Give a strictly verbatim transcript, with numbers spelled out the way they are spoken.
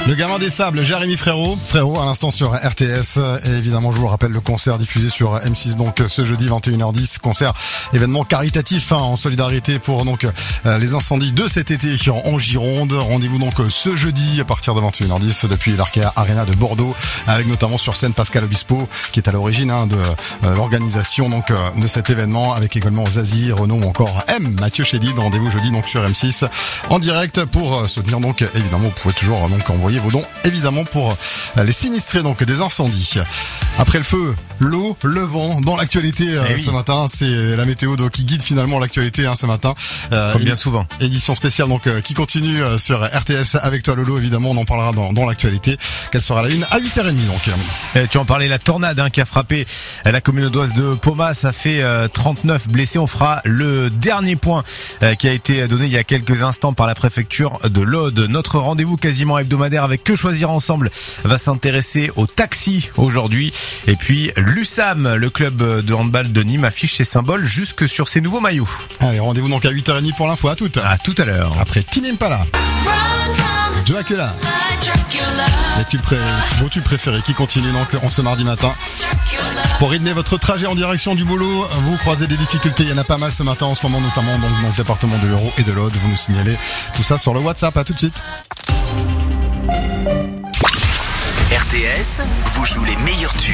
Le gamin des sables, Jérémy Frérot, Frérot à l'instant sur R T S. Et évidemment, je vous le rappelle, le concert diffusé sur M six donc ce jeudi vingt et une heures dix, concert événement caritatif hein, en solidarité pour donc euh, les incendies de cet été en, en Gironde. Rendez-vous donc ce jeudi à partir de vingt et une heures dix depuis l'Arkea Arena de Bordeaux, avec notamment sur scène Pascal Obispo qui est à l'origine hein, de euh, l'organisation donc euh, de cet événement, avec également Zazie, Renaud ou encore M, Mathieu Chédid. Rendez-vous jeudi donc sur M six en direct pour euh, soutenir donc évidemment. Vous pouvez toujours donc envoyer vos dons évidemment pour les sinistrés donc des incendies. Après le feu, l'eau, le vent dans l'actualité euh, eh oui. ce matin, c'est la météo donc, qui guide finalement l'actualité hein, ce matin. Euh, Comme bien souvent. Édition spéciale donc euh, qui continue euh, sur R T S avec toi Lolo, évidemment on en parlera dans, dans l'actualité. Quelle sera la une à huit heures trente donc. Eh, tu en parlais, la tornade hein, qui a frappé la commune audoise de Poma, ça fait euh, trente-neuf blessés. On fera le dernier point euh, qui a été donné il y a quelques instants par la préfecture de l'Aude. Notre rendez-vous quasiment hebdomadaire avec Que Choisir Ensemble va s'intéresser au taxi aujourd'hui. Et puis l'U S A M, le club de handball de Nîmes, affiche ses symboles jusque sur ses nouveaux maillots. Allez, rendez-vous donc à huit heures trente pour l'info. À toutes. À tout à l'heure. Après Tim Impala, Dracula. Les tubes pré... vos tubes préférés qui continuent donc en ce mardi matin. Pour rythmer votre trajet en direction du boulot, vous croisez des difficultés. Il y en a pas mal ce matin en ce moment, notamment donc dans le département de l'Euro et de l'Aude. Vous nous signalez tout ça sur le WhatsApp. À tout de suite. R T S vous joue les meilleurs tubes.